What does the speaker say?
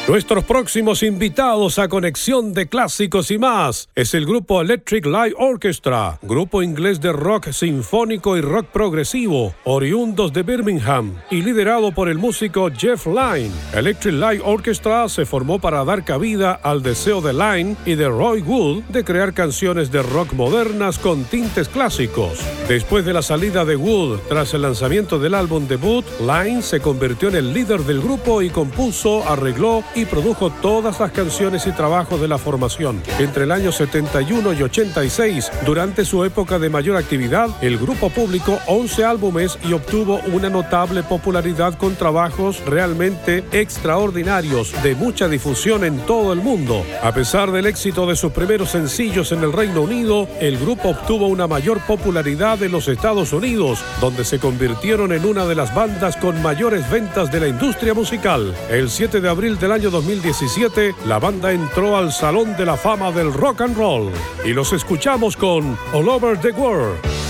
Nuestros próximos invitados a Conexión de Clásicos y más es el grupo Electric Light Orchestra, grupo inglés de rock sinfónico y rock progresivo, oriundos de Birmingham y liderado por el músico Jeff Lynne. Electric Light Orchestra se formó para dar cabida al deseo de Lynne y de Roy Wood de crear canciones de rock modernas con tintes clásicos. Después de la salida de Wood tras el lanzamiento del álbum debut, Lynne se convirtió en el líder del grupo y compuso, arregló y produjo todas las canciones y trabajos de la formación. Entre el año 71 y 86, durante su época de mayor actividad, el grupo publicó 11 álbumes y obtuvo una notable popularidad con trabajos realmente extraordinarios de mucha difusión en todo el mundo. A pesar del éxito de sus primeros sencillos en el Reino Unido, el grupo obtuvo una mayor popularidad en los Estados Unidos, donde se convirtieron en una de las bandas con mayores ventas de la industria musical. El 7 de abril del año 2017, la banda entró al Salón de la Fama del Rock and Roll y los escuchamos con All Over the World.